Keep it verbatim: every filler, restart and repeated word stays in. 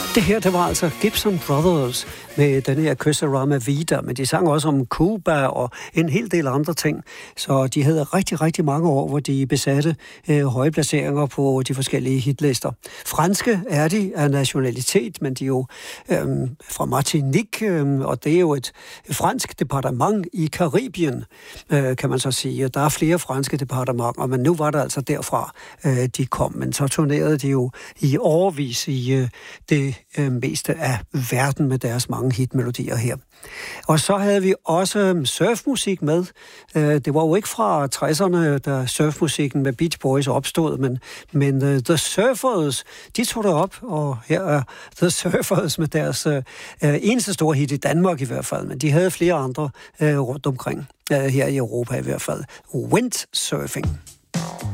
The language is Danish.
Det her, det var altså Gibson Brothers med den her Kysse-Rama Vida, men de sang også om Cuba og en hel del andre ting. Så de havde rigtig, rigtig mange år, hvor de besatte øh, høje placeringer på de forskellige hitlister. Franske er de af nationalitet, men de er jo øh, fra Martinique, øh, og det er jo et fransk departement i Karibien, øh, kan man så sige. Der er flere franske departementer, men nu var det altså derfra, øh, de kom. Men så turnerede de jo i årevis i øh, det øh, meste af verden med deres mange hitmelodier her. Og så havde vi også surfmusik med. Det var jo ikke fra tresserne, da surfmusikken med Beach Boys opstod, men, men uh, The Surfers, de tog det op, og her er The Surfers med deres uh, eneste store hit i Danmark i hvert fald, men de havde flere andre uh, rundt omkring, uh, her i Europa i hvert fald. Windsurfing.